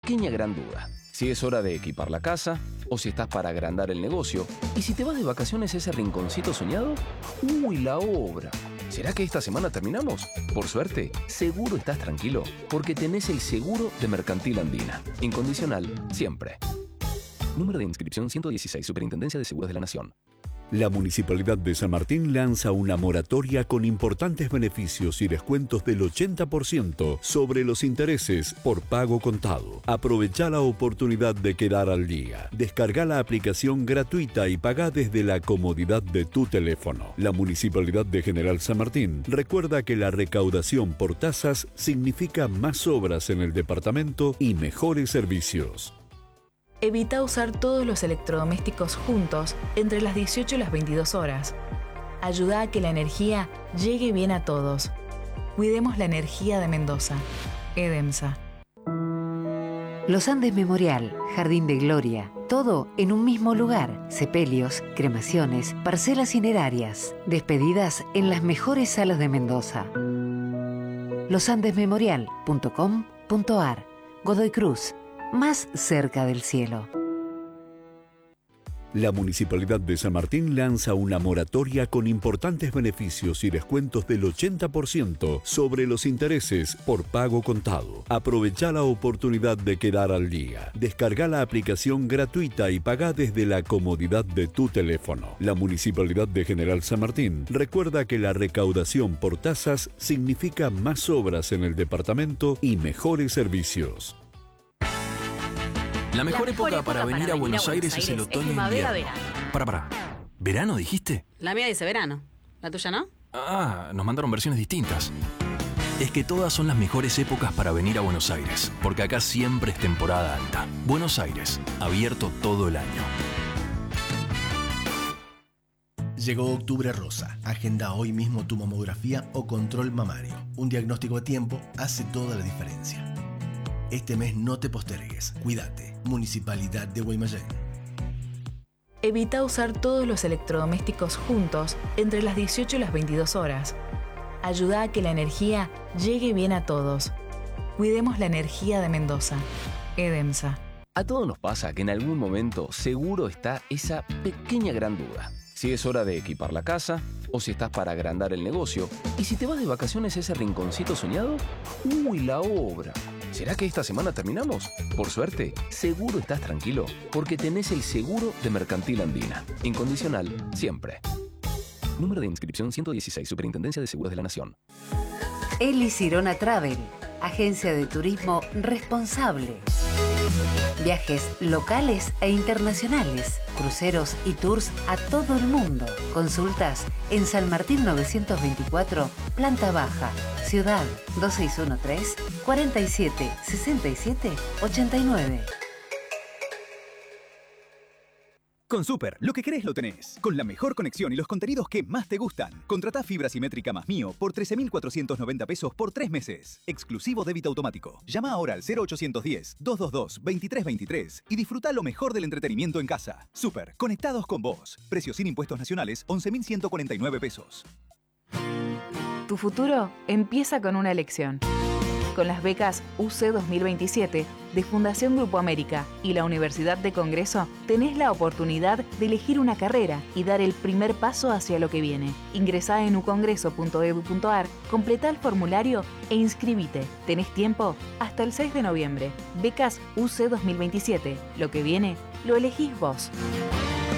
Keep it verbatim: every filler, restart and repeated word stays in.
pequeña gran duda. Si es hora de equipar la casa o si estás para agrandar el negocio. Y si te vas de vacaciones a ese rinconcito soñado, ¡uy, la obra! ¿Será que esta semana terminamos? Por suerte, seguro estás tranquilo porque tenés el seguro de Mercantil Andina. Incondicional, siempre. Número de inscripción ciento dieciséis, Superintendencia de Seguros de la Nación. La Municipalidad de San Martín lanza una moratoria con importantes beneficios y descuentos del ochenta por ciento sobre los intereses por pago contado. Aprovecha la oportunidad de quedar al día. Descarga la aplicación gratuita y paga desde la comodidad de tu teléfono. La Municipalidad de General San Martín recuerda que la recaudación por tasas significa más obras en el departamento y mejores servicios. Evita usar todos los electrodomésticos juntos entre las dieciocho y las veintidós horas. Ayuda a que la energía llegue bien a todos. Cuidemos la energía de Mendoza. EDEMSA. Los Andes Memorial, Jardín de Gloria, todo en un mismo lugar. Sepelios, cremaciones, parcelas cinerarias, despedidas en las mejores salas de Mendoza. los andes memorial punto com punto ar. Godoy Cruz, más cerca del cielo. La Municipalidad de San Martín lanza una moratoria con importantes beneficios y descuentos del ochenta por ciento sobre los intereses por pago contado. Aprovecha la oportunidad de quedar al día. Descarga la aplicación gratuita y paga desde la comodidad de tu teléfono. La Municipalidad de General San Martín recuerda que la recaudación por tasas significa más obras en el departamento y mejores servicios. La mejor, la mejor época, época para, para venir a Buenos, a Buenos Aires, Aires es el otoño e invierno. Verano. Para, para. ¿Verano dijiste? La mía dice verano. ¿La tuya no? Ah, nos mandaron versiones distintas. Es que todas son las mejores épocas para venir a Buenos Aires, porque acá siempre es temporada alta. Buenos Aires, abierto todo el año. Llegó Octubre Rosa. Agenda hoy mismo tu mamografía o control mamario. Un diagnóstico a tiempo hace toda la diferencia. Este mes no te postergues. Cuídate. Municipalidad de Guaymallén. Evita usar todos los electrodomésticos juntos entre las dieciocho y las veintidós horas. Ayuda a que la energía llegue bien a todos. Cuidemos la energía de Mendoza. EDEMSA. A todos nos pasa que en algún momento seguro está esa pequeña gran duda. Si es hora de equipar la casa o si estás para agrandar el negocio. Y si te vas de vacaciones a ese rinconcito soñado, ¡uy, la obra! ¿Será que esta semana terminamos? Por suerte, seguro estás tranquilo porque tenés el seguro de Mercantil Andina. Incondicional, siempre. Número de inscripción ciento dieciséis, Superintendencia de Seguros de la Nación. Eli Sirona Travel, agencia de turismo responsable. Viajes locales e internacionales, cruceros y tours a todo el mundo. Consultas en San Martín novecientos veinticuatro, planta baja, Ciudad dos seis uno tres, cuatro siete, seis siete, ocho nueve. Con Super, lo que querés lo tenés. Con la mejor conexión y los contenidos que más te gustan. Contratá fibra simétrica más Mío por trece mil cuatrocientos noventa pesos por tres meses. Exclusivo débito automático. Llama ahora al cero ochocientos diez, doscientos veintidós, veintitrés veintitrés y disfruta lo mejor del entretenimiento en casa. Super, conectados con vos. Precio sin impuestos nacionales, once mil ciento cuarenta y nueve pesos. Tu futuro empieza con una elección. Con las becas U C dos mil veintisiete de Fundación Grupo América y la Universidad de Congreso, tenés la oportunidad de elegir una carrera y dar el primer paso hacia lo que viene. Ingresá en u congreso punto edu punto ar, completá el formulario e inscribite. Tenés tiempo hasta el seis de noviembre. Becas U C dos mil veintisiete. Lo que viene, lo elegís vos.